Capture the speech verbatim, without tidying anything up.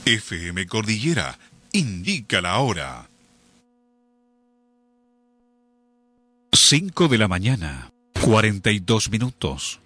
F M Cordillera indica la hora. cinco de la mañana, cuarenta y dos minutos.